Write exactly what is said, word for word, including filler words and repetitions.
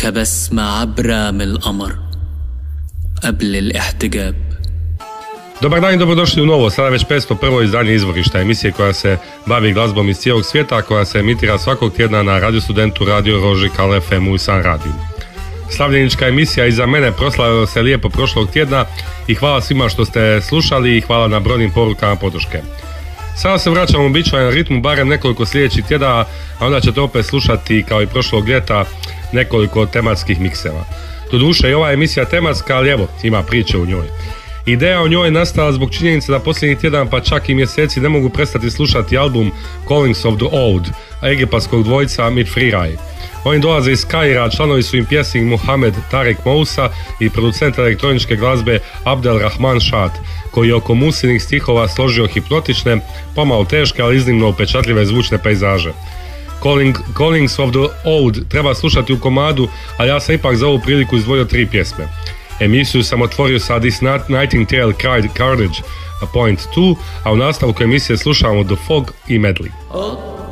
كبسمة عبرة من القمر قبل الاحتجاب. Dobar dan i dobrodošli u novo, sada već petsto prvo izdanje Izvorišta, emisije koja se bavi glazbom iz cijelog svijeta, koja se emitira svakog tjedna na Radio Studentu, Radio Roži, Kal ef emu i San Radio. Slavljenička emisija iza mene proslavila se lijepo prošlog tjedna i hvala svima što ste slušali i hvala na brojnim porukama podrške. Sada se vraćamo u uobičajen ritmu barem nekoliko sljedećih tjedana, a onda ćete opet slušati kao i prošlog ljeta nekoliko tematskih mikseva. Doduše i ova emisija tematska, ali evo, ima priče u njoj. Ideja o njoj je nastala zbog činjenice da posljednjih tjedan pa čak i mjeseci ne mogu prestati slušati album Callings of the Oud, egipatskog dvojca Mit Friray. Oni dolaze iz Kaira, članovi su im pjesnik Mohamed Tarek Mousa i producent elektroničke glazbe Abdel Rahman Šat, koji je oko Musinih stihova složio hipnotične, pomalo teške, ali iznimno upečatljive zvučne pejzaže. Calling, Callings of the Oud treba slušati u komadu, a ja sam ipak za ovu priliku izdvojio tri pjesme. Emisiju sam otvorio sa This Nightingale Cried Carnage, a Point two, a u nastavku emisije slušamo The Fog i Medley.